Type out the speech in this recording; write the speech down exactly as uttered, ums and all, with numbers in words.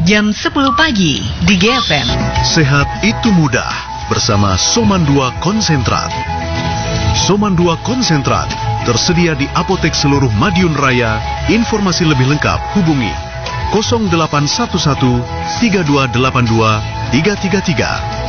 jam sepuluh pagi di G F M. Sehat itu mudah bersama Soman dua Konsentrat. Soman dua Konsentrat tersedia di apotek seluruh Madiun Raya. Informasi lebih lengkap hubungi nol delapan satu satu tiga dua delapan dua tiga tiga tiga.